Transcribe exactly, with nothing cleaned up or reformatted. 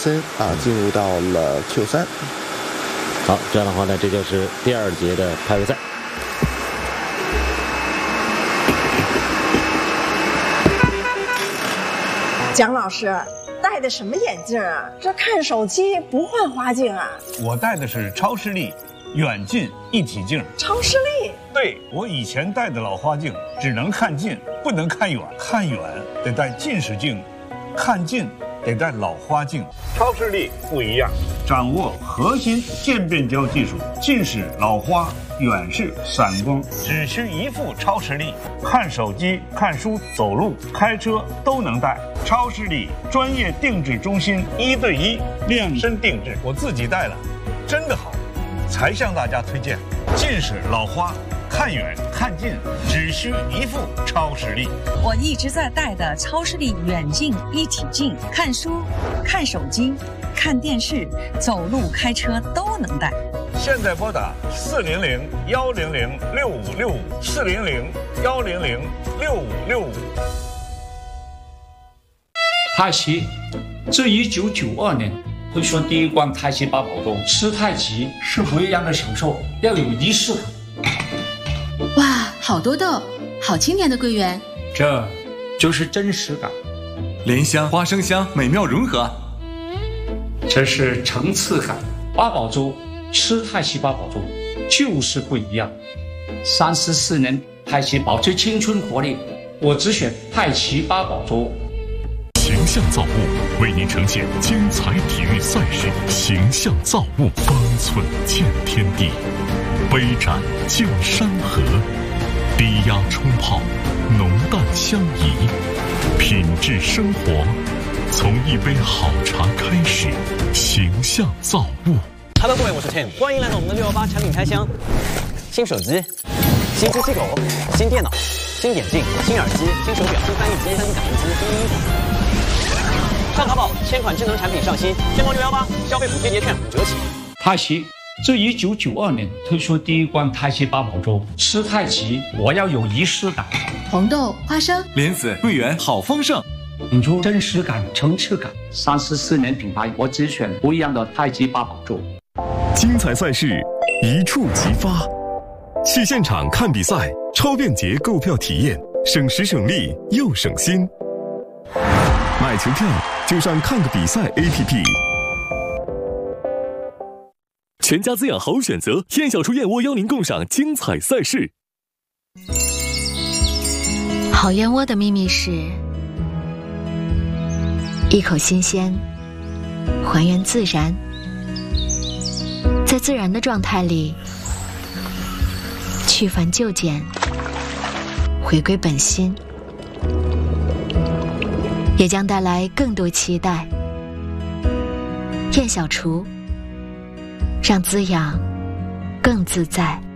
升啊，进入到了 Q 三。 好，这样的话呢，这就是第二节的排位赛。 蒋老师戴的什么眼镜啊？这看手机不换花镜啊？ 我戴的是超视力远近一体镜。 超视力？ 对，我以前戴的老花镜只能看近，不能看远，看远得戴近视镜，看近得戴老花镜。超视力不一样，掌握核心渐变焦技术，近视、老花、远视、散光，只需一副超视力，看手机、看书、走路、开车都能戴。超视力专业定制中心，一对一量身定制，我自己戴了，真的好，才向大家推荐。近视、老花，看远看近只需一副超视力。 我一直在戴的超视力远近一体镜，看书、看手机、看电视、走路、开车都能戴。 现在拨打四零零幺零零六五六五，四零零幺零零六五六五。 太极自一九九二年推出第一关太极八宝中，吃太极是不一样的享受，要有仪式感。 哇，好多豆，好清甜的桂圆， 这就是真实感。 莲香、花生香美妙融合， 这是层次感。八宝粥吃太极八宝粥就是不一样。三十四年太极保持青春活力，我只选太极八宝粥。 形象造物为您呈现精彩体育赛事，形象造物，方寸见天地，杯盏见山河，低压冲泡，浓淡相宜，品质生活，从一杯好茶开始。形象造物。 Hello， 各位，我是 Tim， 欢迎来到我们的六一八产品开箱。新手机、新机器狗、新电脑、新眼镜、新耳机、新手表、新翻译机、三 D 打印机、新衣服。上淘宝，千款智能产品上新，天猫六一八消费补贴节券五折起。 太极自一九九二年推出第一关太极八宝粥，吃太极我要有仪式感。 红豆、花生、 莲子、桂圆好丰盛， 品出真实感、层次感。三十四年品牌，我只选不一样的太极八宝粥。 精彩赛事一触即发，去现场看比赛，超便捷购票体验，省时省力又省心。买球票就上看个比赛 A P P。全家滋养好选择，燕小厨燕窝邀您共赏精彩赛事。 好燕窝的秘密是一口新鲜，还原自然，在自然的状态里去繁就简，回归本心，也将带来更多期待。燕小厨，让滋养更自在。